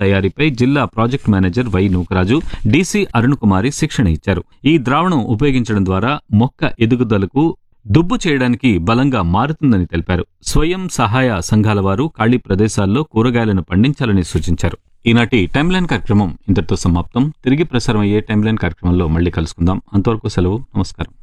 తయారీపై జిల్లా project manager why Nookaraju, DC Arun కుమారి శిక్షణ ఇచ్చారు. ఈ ద్రావణం ఉపయోగించడం ద్వారా మొక్క ఎదుగుదలకు, దుబ్బు చేయడానికి బలంగా మారుతుందని తెలిపారు. స్వయం సహాయ సంఘాల వారు ఖాళీ ప్రదేశాల్లో కూరగాయలను పండించాలని సూచించారు. ఈనాటి టైమ్లైన్ కార్యక్రమం ఇంతటితో సమాప్తం. తిరిగి ప్రసారం అయ్యే టైమ్లైన్ కార్యక్రమంలో మళ్ళీ కలుసుకుందాం. అంతవరకు సెలవు. నమస్కారం.